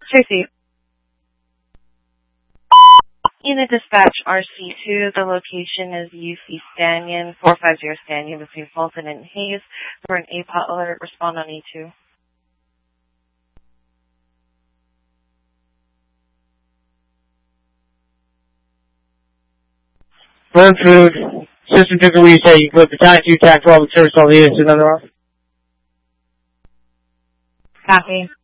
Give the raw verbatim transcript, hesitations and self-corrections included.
Tracy. Unit Dispatch R C two, the location is U C Stanton, four five zero Stanton between Fulton and Hayes. For an A P O T alert, respond on E two. Burn food. System took a reset. You put battalion two, tac twelve, and service all the units to another off. Copy.